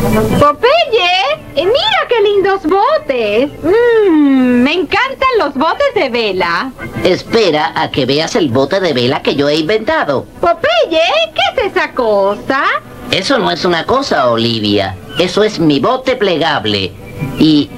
Popeye, mira qué lindos botes. Me encantan los botes de vela. Espera a que veas el bote de vela que yo he inventado. Popeye, ¿qué es esa cosa? Eso no es una cosa, Olivia. Eso es mi bote plegable. Y